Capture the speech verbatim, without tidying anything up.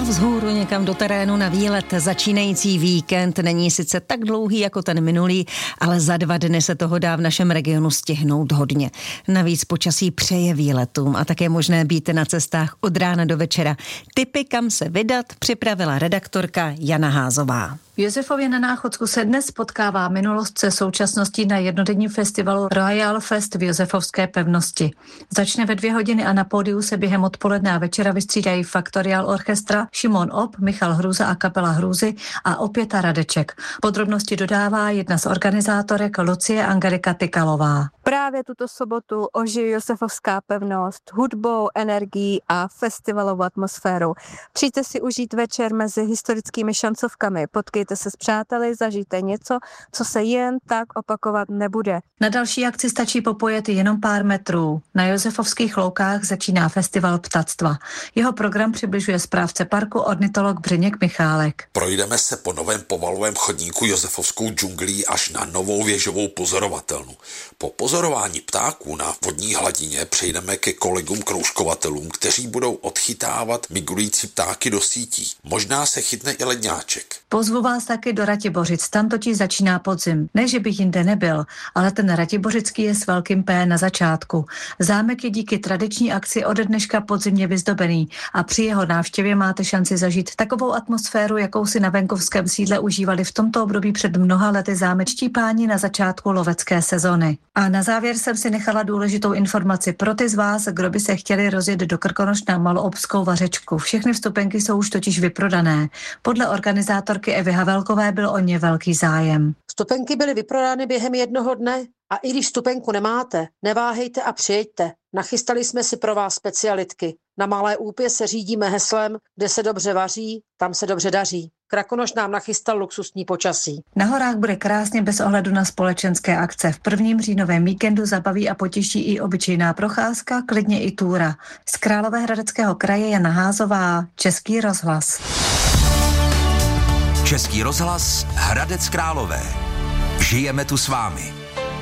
vzhůru někam do terénu na výlet. Začínající víkend není sice tak dlouhý jako ten minulý, ale za dva dny se toho dá v našem regionu stihnout hodně. Navíc počasí přeje výletům a také možné být na cestách od rána do večera. Tipy, kam se vydat, připravila redaktorka Jana Házová. V Josefově na Náchodsku se dnes potkává minulost se současností na jednodenním festivalu Royal Fest v Josefovské pevnosti. Začne ve dvě hodiny a na pódiu se během odpoledne a večera vystřídají Faktoriál orchestra, Šimon Ob, Michal Hruza a kapela Hrůzy a Opěta Radeček. Podrobnosti dodává jedna z organizátorek Lucie Angelika Tykalová. Právě tuto sobotu oživí Josefovská pevnost hudbou, energií a festivalovou atmosférou. Přijďte si užít večer mezi historickými šancovkami, potkejte se s přáteli, zažijte něco, co se jen tak opakovat nebude. Na další akci stačí popojet jenom pár metrů. Na Josefovských loukách začíná festival ptactva. Jeho program přibližuje správce parku ornitolog Břeněk Michálek. Projdeme se po novém povalovém chodníku Josefovskou džunglí až na novou věžovou pozorovatelnu. Po pozorování ptáků na vodní hladině přejdeme ke kolegům kroužkovatelům, kteří budou odchytávat migrující ptáky do sítí. Možná se chytne i ledňáček. Pozvu vás taky do Ratibořic, tam totiž začíná podzim. Ne, že bych jinde nebyl, ale ten Ratibořický je s velkým P na začátku. Zámek je díky tradiční akci ode dneška podzimně vyzdobený a při jeho návštěvě máte šanci zažít takovou atmosféru, jakou si na venkovském sídle užívali v tomto období před mnoha lety zámečtí páni na začátku lovecké sezony. A na závěr jsem si nechala důležitou informaci pro ty z vás, kdo by se chtěli rozjet do Krkonoš na maloobskou vařečku. Všechny vstupenky jsou už totiž vyprodané. Podle organizátorky Evy Havelkové byl o ně velký zájem. Vstupenky byly vyprodány během jednoho dne a i když vstupenku nemáte, neváhejte a přijeďte. Nachystali jsme si pro vás specialitky. Na Malé Úpě se řídíme heslem, kde se dobře vaří, tam se dobře daří. Krakonoš nám nachystal luxusní počasí. Na horách bude krásně bez ohledu na společenské akce. V prvním říjnovém víkendu zabaví a potěší i obyčejná procházka, klidně i túra. Z Královéhradeckého kraje Jana Házová, Český rozhlas. Český rozhlas Hradec Králové. Žijeme tu s vámi.